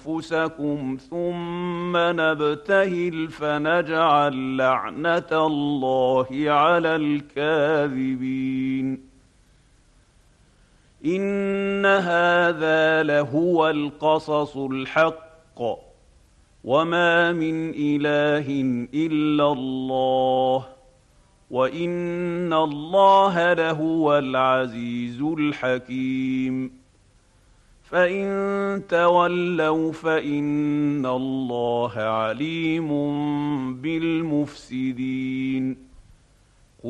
أنفسكم ثم نبتهل فنجعل لعنة الله على الكاذبين. إن هذا لهو القصص الحق وما من إله إلا الله وإن الله لهو العزيز الحكيم. فإن تولوا فإن الله عليم بالمفسدين.